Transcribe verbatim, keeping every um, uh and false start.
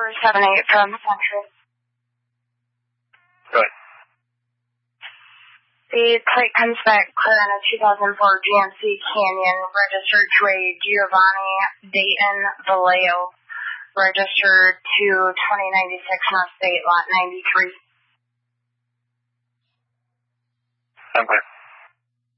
seven eight from Century. Go ahead. The plate comes back clear on a two thousand four G M C Canyon, registered to a Giovanni Dayton Vallejo, registered to twenty ninety-six North State, lot ninety-three. I'm clear.